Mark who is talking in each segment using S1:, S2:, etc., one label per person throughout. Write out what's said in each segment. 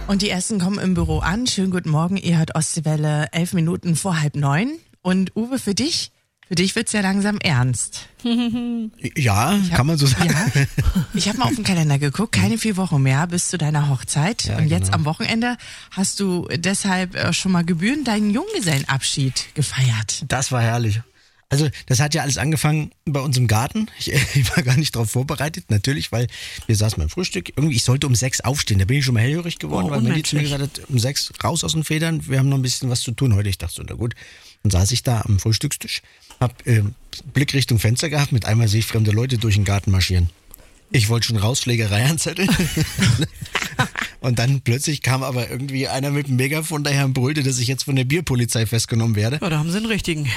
S1: Und die ersten kommen im Büro an. Schönen guten Morgen, ihr hört Ostseewelle, 11 Minuten vor 8:30. Und Uwe, für dich wird's ja langsam ernst.
S2: Ja, kann man so sagen.
S1: Ja, ich habe mal auf den Kalender geguckt, keine 4 Wochen mehr bis zu deiner Hochzeit.
S2: Ja,
S1: und jetzt
S2: genau.
S1: am Wochenende hast du deshalb schon mal gebührend deinen Junggesellenabschied gefeiert.
S2: Das war herrlich. Also das hat ja alles angefangen bei uns im Garten. Ich war gar nicht darauf vorbereitet, natürlich, weil wir saßen beim Frühstück. Irgendwie, ich sollte um 6 aufstehen. Da bin ich schon mal hellhörig geworden, weil Mandy zu mir gesagt hat, um 6 raus aus den Federn. Wir haben noch ein bisschen was zu tun heute. Ich dachte so, na gut. Dann saß ich da am Frühstückstisch, hab Blick Richtung Fenster gehabt. Mit einmal sehe ich fremde Leute durch den Garten marschieren. Ich wollte schon raus, Schlägerei anzetteln. Und dann plötzlich kam aber irgendwie einer mit dem Megafon daher und brüllte, dass ich jetzt von der Bierpolizei festgenommen werde.
S3: Ja, da haben sie einen richtigen.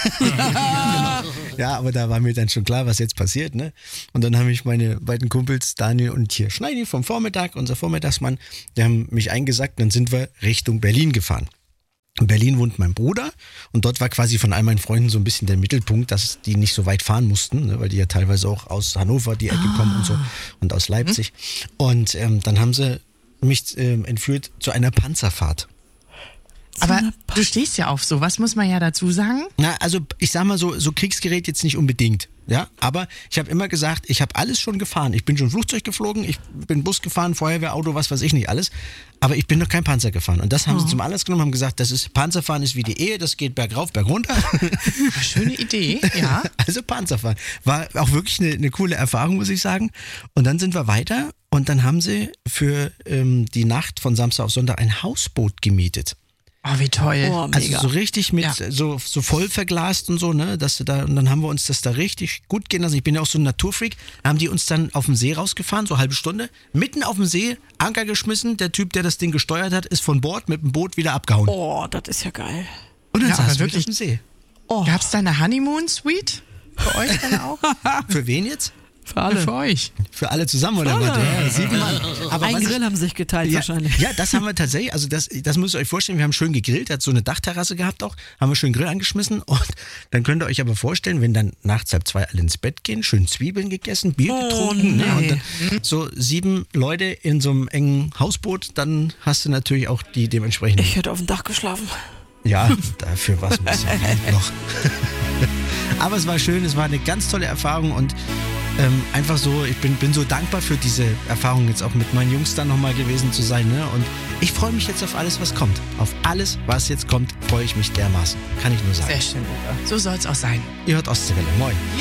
S2: Ja, aber da war mir dann schon klar, was jetzt passiert, ne? Und dann haben mich meine beiden Kumpels, Daniel und hier Schneidi vom Vormittag, unser Vormittagsmann, die haben mich eingesackt, dann sind wir Richtung Berlin gefahren. In Berlin wohnt mein Bruder und dort war quasi von all meinen Freunden so ein bisschen der Mittelpunkt, dass die nicht so weit fahren mussten, ne, weil die ja teilweise auch aus Hannover die Ecke kommen und so und aus Leipzig. Und dann haben sie mich entführt zu einer Panzerfahrt.
S1: Aber du stehst ja auf sowas, muss man ja dazu sagen.
S2: Na, also ich sag mal so Kriegsgerät jetzt nicht unbedingt, ja, aber ich habe immer gesagt, ich habe alles schon gefahren. Ich bin schon Flugzeug geflogen, ich bin Bus gefahren, Feuerwehrauto, was weiß ich nicht alles, aber ich bin noch kein Panzer gefahren. Und das haben sie zum Anlass genommen, haben gesagt, Panzerfahren ist wie die Ehe, das geht bergauf, bergunter.
S1: Schöne Idee, ja.
S2: Also Panzerfahren. War auch wirklich eine coole Erfahrung, muss ich sagen. Und dann sind wir weiter und dann haben sie für die Nacht von Samstag auf Sonntag ein Hausboot gemietet.
S1: Oh, wie toll.
S3: Oh,
S2: Also
S3: mega.
S2: so richtig mit so voll verglast und so, ne, dass du da, und dann haben wir uns das da richtig gut gehen lassen. Ich bin ja auch so ein Naturfreak. Haben die uns dann auf dem See rausgefahren, so eine halbe Stunde, mitten auf dem See, Anker geschmissen. Der Typ, der das Ding gesteuert hat, ist von Bord mit dem Boot wieder abgehauen.
S3: Oh, das ist ja geil.
S2: Und dann
S1: Ja, aber
S2: saßen wir
S1: wirklich.
S2: auf dem See.
S3: Oh,
S1: Gab's da eine Honeymoon Suite? Für euch dann auch?
S2: Für wen jetzt?
S3: für alle.
S1: Für euch.
S2: Für alle zusammen oder was? Ja, 7 Mann. Aber
S3: Ein
S2: was
S3: Grill haben sich geteilt wahrscheinlich.
S2: Ja, das haben wir tatsächlich, also das müsst ihr euch vorstellen, wir haben schön gegrillt, hat so eine Dachterrasse gehabt auch, haben wir schön Grill angeschmissen und dann könnt ihr euch aber vorstellen, wenn dann nachts 1:30 alle ins Bett gehen, schön Zwiebeln gegessen, Bier getrunken, ne, und dann so 7 Leute in so einem engen Hausboot, dann hast du natürlich auch die dementsprechenden.
S3: Ich hätte auf dem Dach geschlafen.
S2: Ja, dafür war es ein bisschen kalt noch. Aber es war schön, es war eine ganz tolle Erfahrung und einfach so, ich bin so dankbar für diese Erfahrung jetzt auch mit meinen Jungs dann nochmal gewesen zu sein. Ne? Und ich freue mich jetzt auf alles, was kommt. Auf alles, was jetzt kommt, freue ich mich dermaßen. Kann ich nur sagen.
S1: Sehr schön, Uwe. So soll's auch sein.
S2: Ihr hört Ostseewelle. Moin.